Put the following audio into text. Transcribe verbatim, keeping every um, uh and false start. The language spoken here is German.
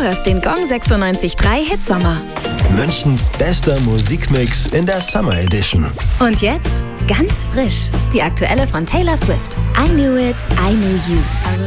hörst den Gong sechsundneunzig Komma drei Hit Sommer. Münchens bester Musikmix in der Summer Edition. Und jetzt ganz frisch, die aktuelle von Taylor Swift. I Knew It, I Knew You.